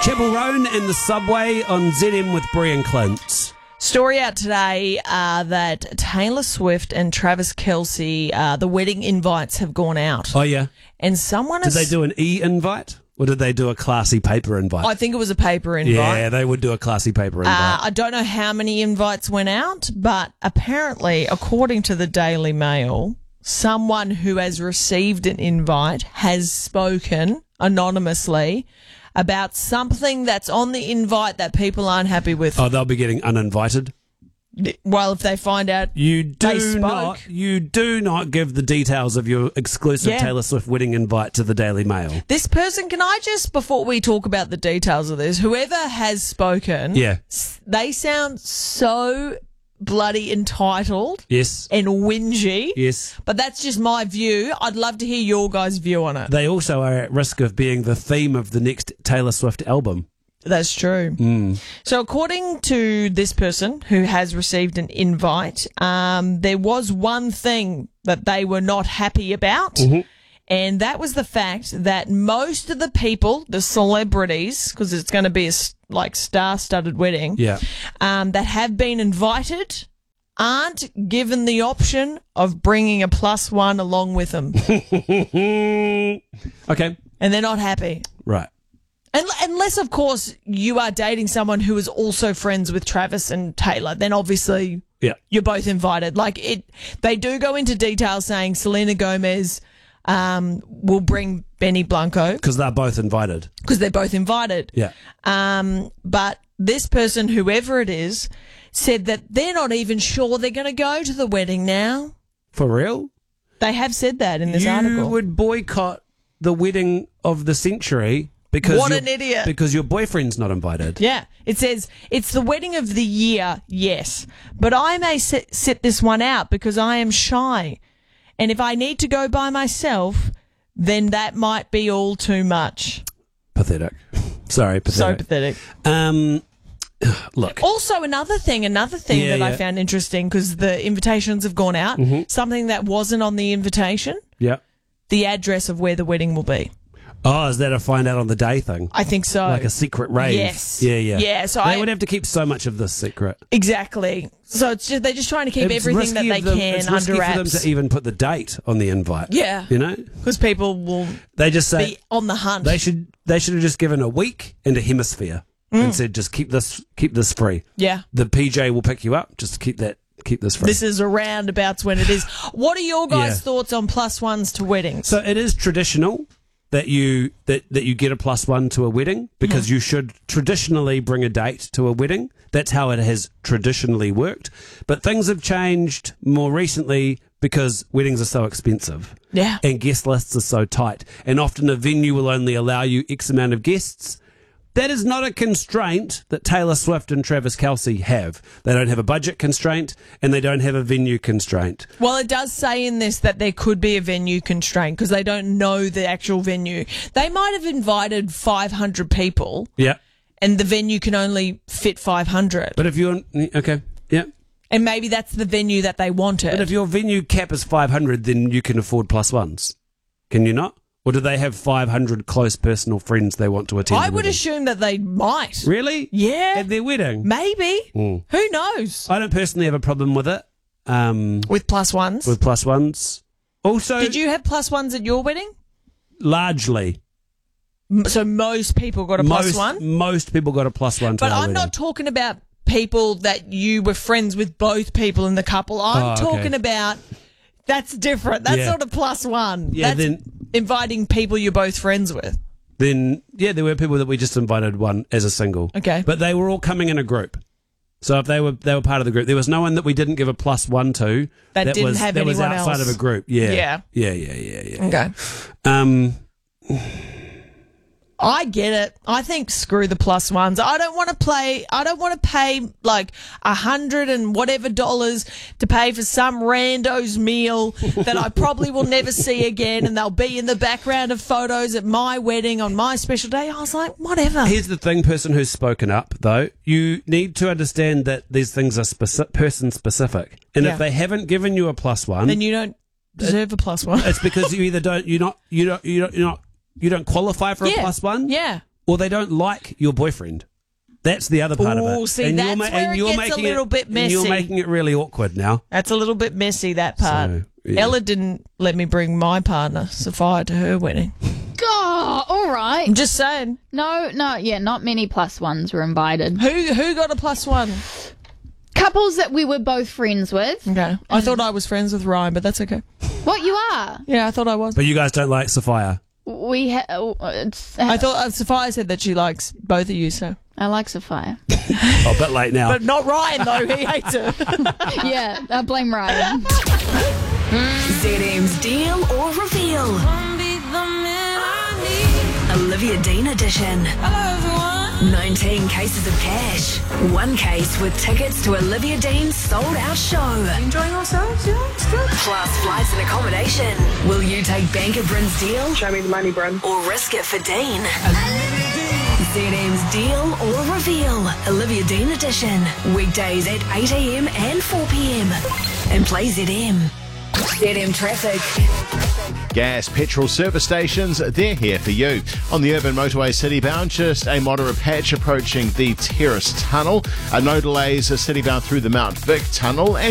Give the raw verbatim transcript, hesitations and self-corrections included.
Chapel Roan and the Subway on Z M with Brie and Clint. Story out today uh, that Taylor Swift and Travis Kelce, uh, the wedding invites have gone out. Oh, yeah. And someone Did has... they do an e-invite? Or did they do a classy paper invite? I think it was a paper invite. Yeah, they would do a classy paper invite. Uh, I don't know how many invites went out, but apparently, according to the Daily Mail, someone who has received an invite has spoken anonymously about something that's on the invite that people aren't happy with. Oh, they'll be getting uninvited? Well, if they find out You they do spoke. not you do not give the details of your exclusive Yeah. Taylor Swift wedding invite to the Daily Mail. This person, can I just, before we talk about the details of this, whoever has spoken, Yeah. s- they sound so bloody entitled Yes. and whingy. Yes. But that's just my view. I'd love to hear your guys' view on it. They also are at risk of being the theme of the next Taylor Swift album. That's true. Mm. So according to this person who has received an invite, um, there was one thing that they were not happy about. Mm-hmm. And that was the fact that most of the people, the celebrities, because it's going to be a s- like star-studded wedding, Yeah. um, that have been invited aren't given the option of bringing a plus one along with them. Okay. And they're not happy. Right. Un- Unless, of course, you are dating someone who is also friends with Travis and Taylor, then obviously Yeah. you're both invited. Like it, they do go into detail saying Selena Gomez um, will bring Benny Blanco Because they're both invited. because they're both invited. Yeah. Um, but this person, whoever it is, said that they're not even sure they're going to go to the wedding now. For real? They have said that in this you article. would boycott the wedding of the century because What your- an idiot. because your boyfriend's not invited. Yeah, it says it's the wedding of the year, yes, but I may sit, sit this one out because I am shy. And if I need to go by myself, then that might be all too much. Pathetic. Sorry, So pathetic. pathetic. Um, look. Also, another thing, another thing Yeah, that I yeah. found interesting because the invitations have gone out, something that wasn't on the invitation, Yeah. the address of where the wedding will be. Oh, is that a find out on the day thing? I think so. Like a secret rave? Yes. Yeah, yeah. Yeah, so they I- would have to keep so much of this secret. Exactly. So it's just, they're just trying to keep It's everything that risky they of them- can it's risky under for them wraps. to even put the date on the invite. Yeah. You know? Because people will They just say be on the hunt. they should they should have just given a week and a hemisphere Mm. and said just keep this keep this free. Yeah. The P J will pick you up. Just keep that keep this free. This is a roundabouts when it is. What are your guys' Yeah. thoughts on plus ones to weddings? So it is traditional that you that, that you get a plus one to a wedding because you should traditionally bring a date to a wedding. That's how it has traditionally worked. But things have changed more recently because weddings are so expensive. Yeah. And guest lists are so tight. And often a venue will only allow you X amount of guests. That is not a constraint that Taylor Swift and Travis Kelce have. They don't have a budget constraint and they don't have a venue constraint. Well, it does say in this that there could be a venue constraint because they don't know the actual venue. They might have invited five hundred people Yeah. and the venue can only fit five hundred. But if you're, okay, yeah. And maybe that's the venue that they wanted. But if your venue cap is five hundred, then you can afford plus ones. Can you not? Or do they have five hundred close personal friends they want to attend I the would wedding? assume that they might. Really? Yeah. At their wedding? Maybe. Mm. Who knows? I don't personally have a problem with it. Um, With plus ones. with plus ones. Also, Did you have plus ones at your wedding? largely. M- So most people got a plus most, one? Most people got a plus one to But our I'm wedding. not talking about people that you were friends with both people in the couple. I'm Oh, okay. talking about that's different. That's Yeah. not a plus one. Yeah, that's then- inviting people you're both friends with. Then, yeah, there were people that we just invited one as a single. Okay. But they were all coming in a group. So if they were they were part of the group, there was no one that we didn't give a plus one to. That didn't was, have that was anyone outside else. of a group. Yeah. Yeah. Yeah, yeah, yeah, yeah. Okay. Um, I get it. I think screw the plus ones. I don't want to play. I don't want to pay like a hundred and whatever dollars to pay for some rando's meal that I probably will never see again, and they'll be in the background of photos at my wedding on my special day. I was like, whatever. here's the thing, person who's spoken up, though. You need to understand that these things are speci- person-specific. And Yeah. if they haven't given you a plus one, Then you don't deserve a plus one. it's because you either don't, you're not, you don't, you don't, you're not, you don't qualify for Yeah. a plus one. Yeah. or they don't like your boyfriend. That's the other part Ooh, of it. see, and that's you're ma- where and it you're gets a making little it, bit and you're messy. making it really awkward now. That's a little bit messy, that part. So, yeah. Ella didn't let me bring my partner, Sophia, to her wedding. Oh, all right. I'm just saying. No, no, yeah, not many plus ones were invited. Who who got a plus one? Couples that we were both friends with. Okay. I thought I was friends with Ryan, but that's okay. What, you are? Yeah, I thought I was. But you guys don't like Sophia. We ha- uh, it's, I thought uh, Sophia said that she likes both of you, so. I like Sophia. Oh, a bit late now. But not Ryan, though. He hates her. Yeah, I blame Ryan. Z M's Deal or Reveal. Olivia Dean edition. nineteen cases of cash. One case with tickets to Olivia Dean's sold-out show. Enjoying ourselves, yeah, it's good. Plus flights and accommodation. Will you take Banker Bryn's deal Show me the money, Bryn. or risk it for Dean? Z M's Deal or Reveal. Olivia Dean edition. Weekdays at eight a.m. and four p.m. And play Z M. Z M Traffic. Gas, petrol service stations, they're here for you. On the urban motorway citybound, just a moderate patch approaching the Terrace Tunnel. Uh, no delays uh, citybound through the Mount Vic Tunnel. And